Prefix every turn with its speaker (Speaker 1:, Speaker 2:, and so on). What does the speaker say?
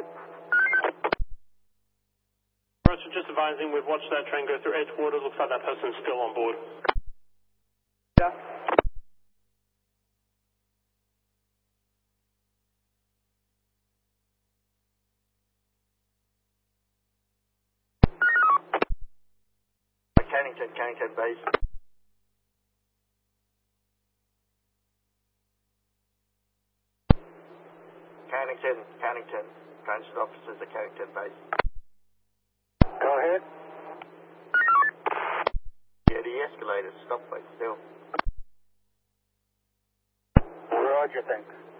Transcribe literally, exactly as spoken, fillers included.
Speaker 1: Roger, just advising, we've watched that train go through Edgewater. Looks like that person's still on board.
Speaker 2: Yeah. Cannington, Cannington base. Cannington, Cannington. Transit officers at Cannington base. Go ahead. Yeah, the escalator's stopped, but still. Roger, thanks.